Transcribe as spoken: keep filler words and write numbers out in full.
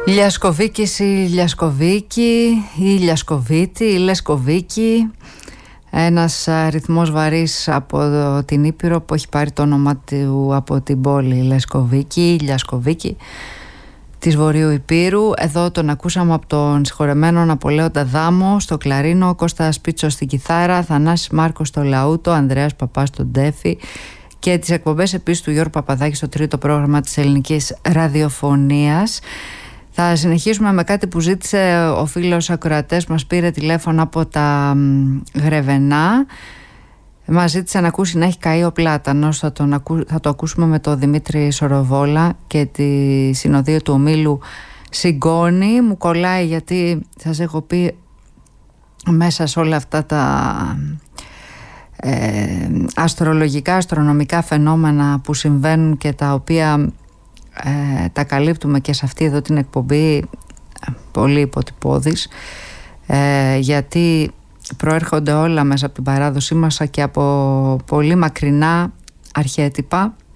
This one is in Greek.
Λιασκοβίκης ή Λιασκοβίκη ή Λιασκοβίτη ή Λεσκοβίκη, ένας ρυθμός βαρύς από την Ήπειρο που έχει πάρει το όνομα του από την πόλη Λεσκοβίκη ή Λιασκοβίκη της Βορείου Υπήρου. Εδώ τον ακούσαμε από τον συγχωρεμένο Ναπολέοντα Δάμο στο κλαρίνο, Κώστα Σπίτσο στην κιθάρα, Θανάσης Μάρκος στο λαούτο, Ανδρέας Παπάς στον τέφι, και τις εκπομπές επίσης του Γιώργου Παπαδάκη στο τρίτο πρόγραμμα της ελληνικής ραδιοφωνίας. Θα συνεχίσουμε με κάτι που ζήτησε ο φίλος ακροατές, μας πήρε τηλέφωνο από τα Γρεβενά. Μας ζήτησε να ακούσει να έχει καεί ο πλάτανος. Θα, τον ακού, θα το ακούσουμε με τον Δημήτρη Σοροβόλα και τη συνοδεία του ομίλου Συγκόνη. Μου κολλάει γιατί σας έχω πει μέσα σε όλα αυτά τα ε, αστρολογικά, αστρονομικά φαινόμενα που συμβαίνουν και τα οποία ε, τα καλύπτουμε και σε αυτή εδώ την εκπομπή πολύ υποτυπώδης, ε, γιατί προέρχονται όλα μέσα από την παράδοσή μας και από πολύ μακρινά αρχέτυπα